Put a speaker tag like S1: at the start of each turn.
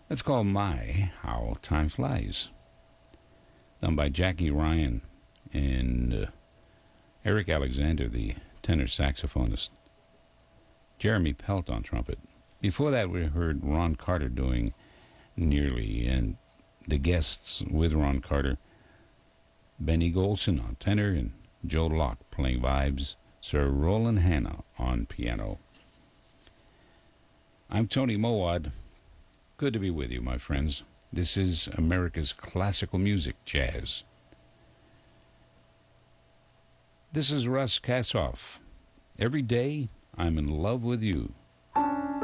S1: That's called My How Time Flies, done by Jackie Ryan and Eric Alexander, the tenor saxophonist, Jeremy Pelt on trumpet. Before that, we heard Ron Carter doing Nearly, and the guests with Ron Carter, Benny Golson on tenor and Joe Locke playing vibes, Sir Roland Hanna on piano. I'm Tony Mowat. Good to be with you, my friends. This is America's classical music, jazz. This is Russ Kassoff. Every day, I'm in love with you.